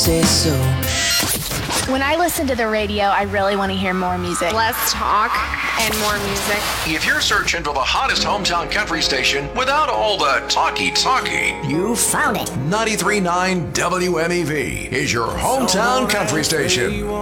say so. When I listen to the radio, I really want to hear more music. Less talk and more music. If you're searching for the hottest hometown country station without all the talky, You found it. 93.9 WMEV is your hometown country station.